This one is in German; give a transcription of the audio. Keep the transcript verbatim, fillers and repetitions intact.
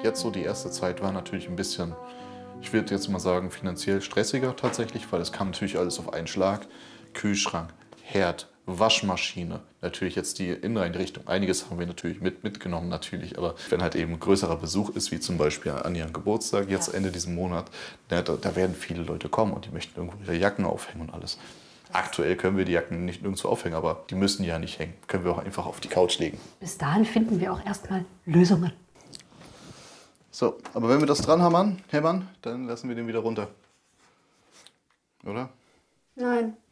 Jetzt so die erste Zeit war natürlich ein bisschen, ich würde jetzt mal sagen, finanziell stressiger tatsächlich, weil es kam natürlich alles auf einen Schlag. Kühlschrank, Herd, Waschmaschine, natürlich jetzt die Inneneinrichtung. Einiges haben wir natürlich mit, mitgenommen, natürlich, aber wenn halt eben größerer Besuch ist, wie zum Beispiel an ihrem Geburtstag, jetzt ja. Ende diesen Monat, da, da werden viele Leute kommen und die möchten irgendwo ihre Jacken aufhängen und alles. Aktuell können wir die Jacken nicht nirgendwo aufhängen, aber die müssen ja nicht hängen. Können wir auch einfach auf die Couch legen. Bis dahin finden wir auch erstmal Lösungen. So, aber wenn wir das dran hämmern, hämmern, dann lassen wir den wieder runter. Oder? Nein.